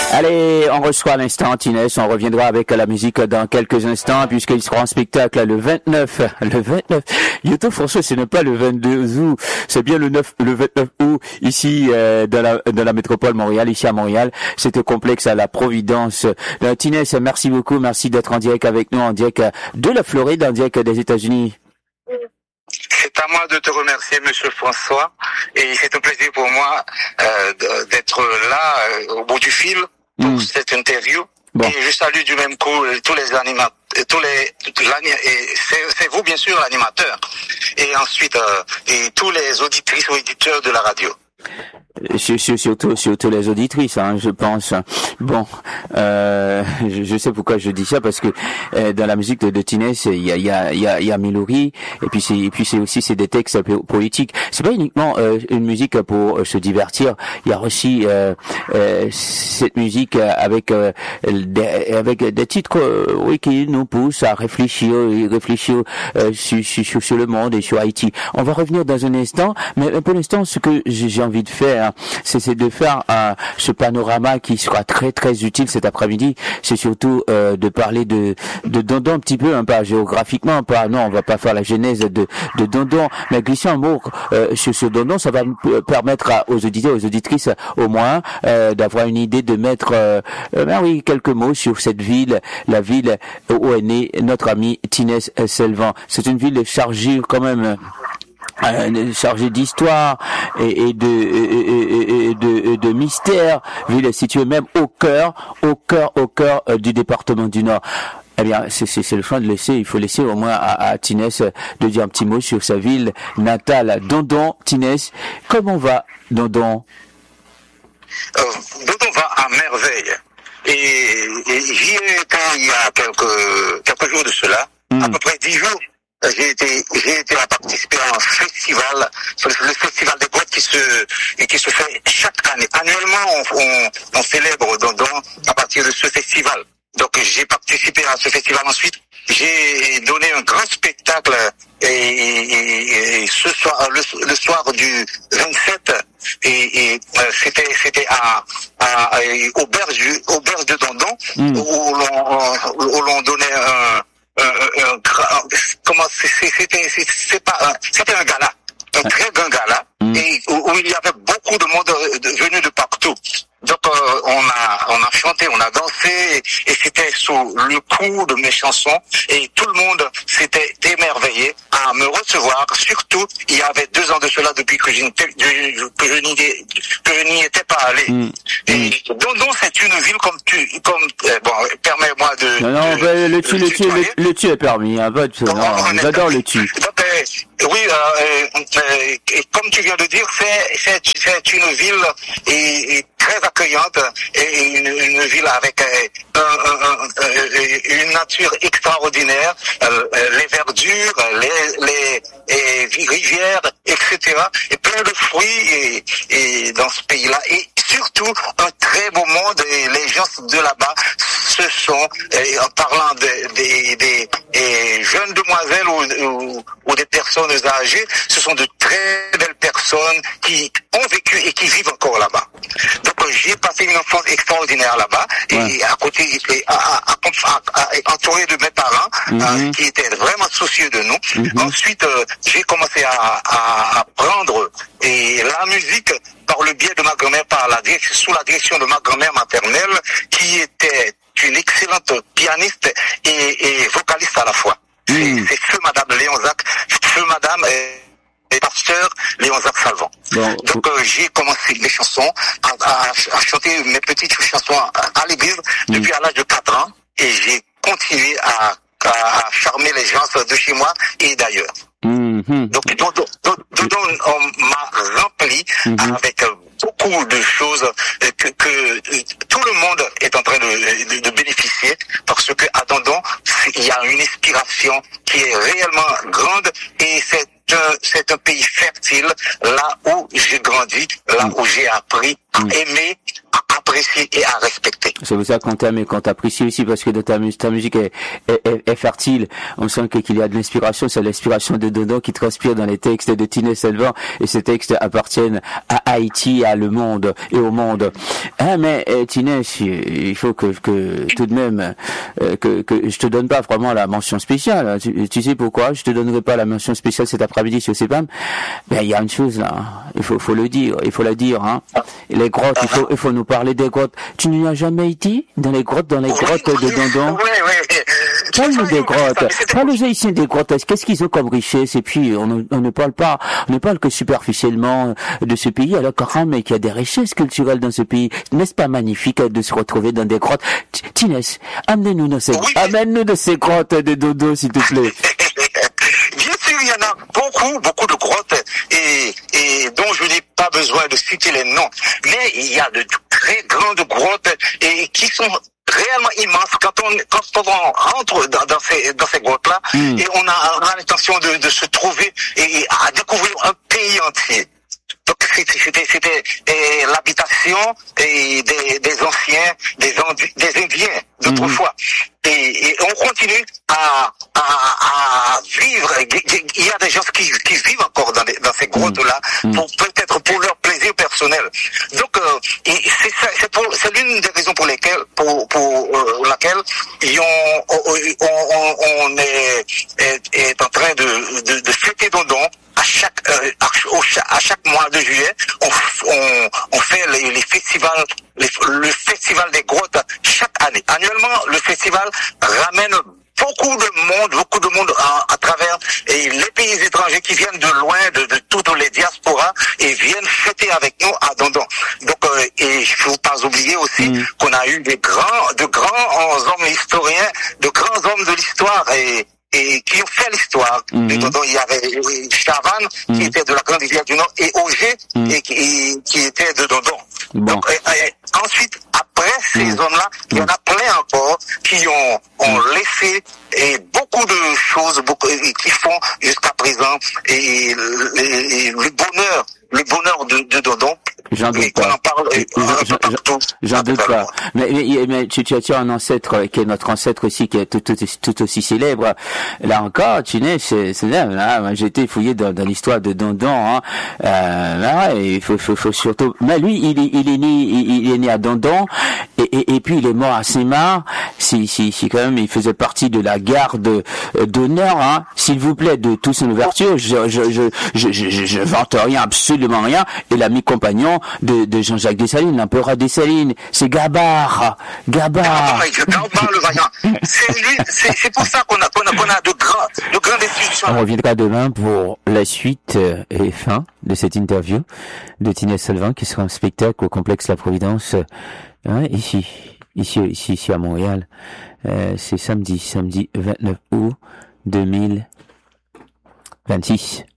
Allez, on reçoit à l'instant Tinès, on reviendra avec la musique dans quelques instants puisqu'il sera en spectacle le 29. Yoto François, ce n'est pas le 22 août, c'est bien le 29 août ici dans la métropole Montréal, ici à Montréal. C'est au complexe à la Providence. Tinès, merci beaucoup, merci d'être en direct avec nous, en direct de la Floride, en direct des États-Unis. C'est à moi de te remercier, Monsieur François, et c'est un plaisir pour moi d'être là au bout du fil pour cette interview. Bon. Et je salue du même coup tous les animateurs, c'est vous bien sûr l'animateur, et ensuite et tous les auditrices ou auditeurs de la radio. Surtout les auditrices, hein, je pense. Bon, je sais pourquoi je dis ça, parce que dans la musique de Tinès, il y a Milori, et puis c'est des textes politiques. C'est pas uniquement une musique pour se divertir. Il y a aussi cette musique avec des titres oui qui nous poussent à réfléchir sur le monde et sur Haïti. On va revenir dans un instant, mais pour l'instant, ce que j'ai envie de faire, c'est de faire ce panorama qui sera très très utile cet après-midi. C'est surtout de parler de Dondon un petit peu, hein, pas géographiquement, non, on va pas faire la genèse de Dondon, mais glisser un mot sur ce Dondon, ça va permettre aux auditeurs, aux auditrices au moins d'avoir une idée, de mettre quelques mots sur cette ville, la ville où est né notre ami Tinès Selvan. C'est une ville chargée quand même, chargé d'histoire et de mystère, ville située même au cœur du département du Nord. Eh bien, c'est le choix de laisser, il faut laisser au moins à Tinès de dire un petit mot sur sa ville natale. Dondon, Tinès, comment va Dondon? Dondon va à merveille. Et j'y ai été il y a quelques jours de cela, à peu près 10 jours. J'ai été à participer à un festival, le festival des boîtes qui se fait chaque année. Annuellement, on célèbre Dondon à partir de ce festival. Donc j'ai participé à ce festival ensuite. J'ai donné un grand spectacle et ce soir, le soir du 27, et c'était à auberge de Dondon, où l'on donnait c'était un gala, un très grand gala, et où il y avait beaucoup de monde venu de partout. Donc on a chanté, on a dansé, et c'était sous le coup de mes chansons, et tout le monde s'était émerveillé à me recevoir. Surtout, il y avait 2 ans de cela depuis que je n'y étais pas allé. Et Dondon, c'est une ville permets-moi de. Non, le tu est permis, hein, j'adore le tu. Oui, comme tu viens de dire, c'est une ville et très accueillante, et une ville avec une nature extraordinaire, les verdures, les rivières, etc. Et plein de fruits et dans ce pays-là. Et surtout, un très beau monde, et les gens de là-bas, ce sont, en parlant des jeunes demoiselles ou des personnes âgées, ce sont de très belles personnes qui ont vécu et qui vivent encore là-bas. Donc j'ai passé une enfance extraordinaire là-bas, et à côté, entouré de mes parents qui étaient vraiment soucieux de nous. Ensuite, j'ai commencé à apprendre la musique par le biais de ma grand-mère, sous la direction de ma grand-mère maternelle, qui était une excellente pianiste et vocaliste à la fois. C'est feu Madame pasteur Léon-Jacques Salvan. Donc j'ai commencé mes chansons, à chanter mes petites chansons à l'église depuis à l'âge de 4 ans, et j'ai continué à charmer les gens de chez moi et d'ailleurs. Donc on m'a rempli avec beaucoup de choses que tout le monde est en train de bénéficier, parce que à Dondon, il y a une inspiration qui est réellement grande, et c'est un pays fertile, là où j'ai grandi, là où j'ai appris à aimer, à apprécier et à respecter. c'est pour ça qu'on t'aime et qu'on t'apprécie aussi, parce que ta musique est fertile. On sent qu'il y a de l'inspiration, c'est l'inspiration de Dondon qui transpire dans les textes de Tinès Sylvain, et ces textes appartiennent à Haïti, à le monde et au monde. Ah, mais Tinès, il faut que tout de même que je te donne pas vraiment la mention spéciale. Tu sais pourquoi je te donnerai pas la mention spéciale cet après-midi sur CEPAM? Ben, il y a une chose là, il faut le dire, il faut la dire, hein. Les grottes, il faut nous parler des grottes. Tu n'y as jamais été dans les grottes de Dondon? Oui. Parle-nous des grottes. Parle aux Haïtiens des grottes. Qu'est-ce qu'ils ont comme richesse? Et puis, on ne parle que superficiellement de ce pays, alors quand même qu'il y a des richesses culturelles dans ce pays. N'est-ce pas magnifique de se retrouver dans des grottes? Tinès, amène-nous dans ces grottes de Dondon, s'il te plaît. Bien sûr, il y en a beaucoup de grottes et dont je n'ai pas besoin de citer les noms. Mais il y a de très grandes grottes et qui sont réellement immenses quand on rentre dans ces grottes-là et on a l'intention de se trouver et à découvrir un pays entier. Donc c'était l'habitation des anciens, des Indiens d'autrefois. Et on continue à vivre. Il y a des gens qui vivent encore dans ces grottes-là, peut-être pour leur plaisir personnel. Donc c'est l'une des raisons pour laquelle on est en train de fêter Dondon. À chaque mois de juillet, on fait les festivals, le festival des grottes chaque année. Annuellement, le festival ramène beaucoup de monde à travers les pays étrangers qui viennent de loin, de toutes les diasporas et viennent fêter avec nous à Dondon. Donc, et il ne faut pas oublier aussi qu'on a eu de grands hommes historiens, de grands hommes de l'histoire et qui ont fait l'histoire. Et Dondon, il y avait Chavannes, qui était de la Grande Rivière du Nord, et Auger, qui était de Dondon. Bon. Donc, ensuite, après ces hommes-là, il y en a plein encore qui ont laissé beaucoup de choses, qui font jusqu'à présent, et le bonheur de Dondon. J'en doute pas. J'en doute pas. Mais tu as un ancêtre qui est notre ancêtre aussi, qui est tout aussi célèbre. Là encore, Tinès, c'est là. J'ai été fouillé dans l'histoire de Dondon. Il faut surtout. Mais lui, il est né à Dondon et puis il est mort à Saint-Marc. Si quand même, il faisait partie de la garde d'honneur. Hein. S'il vous plaît, de toute son ouverture, je vante rien, absolument rien. Et l'ami compagnon de Jean-Jacques Dessalines, l'empereur Dessalines, c'est Gabard le vaillant. C'est lui, c'est pour ça qu'on a de grandes institutions. On reviendra demain pour la suite et fin de cette interview de Tinès Sylvain, qui sera un spectacle au complexe La Providence, ici à Montréal. C'est samedi 29 août 2026.